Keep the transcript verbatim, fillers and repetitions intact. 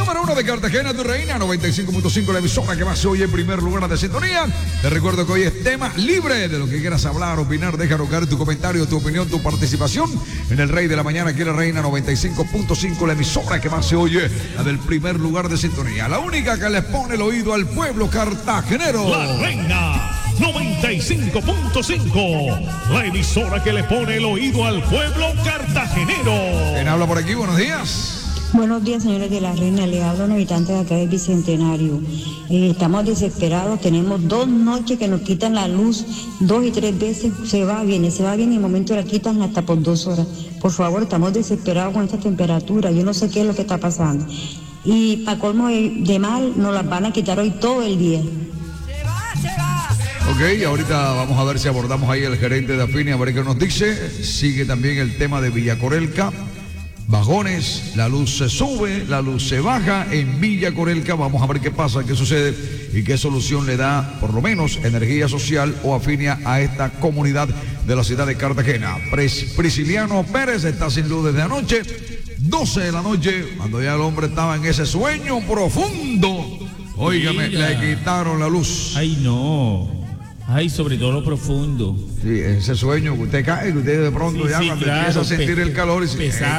número uno de Cartagena, tu reina, noventa y cinco punto cinco, la emisora que más se oye en primer lugar de sintonía. Te recuerdo que hoy es tema libre de lo que quieras hablar, opinar, déjanos caer tu comentario, tu opinión, tu participación en el Rey de la Mañana, aquí en la Reina noventa y cinco punto cinco, la emisora que más se oye, la del primer lugar de sintonía, la única que les pone el oído al pueblo cartagenero. La Reina noventa y cinco punto cinco, la emisora que le pone el oído al pueblo cartagenero. ¿Quién habla por aquí? Buenos días. Buenos días, señores de la Reina. Le hablo a un habitante de acá del Bicentenario. Eh, estamos desesperados. Tenemos dos noches que nos quitan la luz. Dos y tres veces se va, viene, se va, viene. Y en momento la quitan hasta por dos horas. Por favor, estamos desesperados con esta temperatura. Yo no sé qué es lo que está pasando. Y para colmo de, de mal, nos las van a quitar hoy todo el día. Ok, ahorita vamos a ver si abordamos ahí el gerente de Afini, a ver qué nos dice. Sigue también el tema de Villa Corelca. Bajones, la luz se sube, la luz se baja en Villa Corelca. Vamos a ver qué pasa, qué sucede y qué solución le da, por lo menos, Energía Social o Afinia a esta comunidad de la ciudad de Cartagena. Pres Prisciliano Pérez está sin luz desde anoche, doce de la noche, cuando ya el hombre estaba en ese sueño profundo. Óigame, le quitaron la luz. Ay, no. Ay, sobre todo lo profundo. Sí, ese sueño que usted cae, que usted de pronto sí, ya sí, cuando claro, empieza a sentir pe el calor y se, pesado.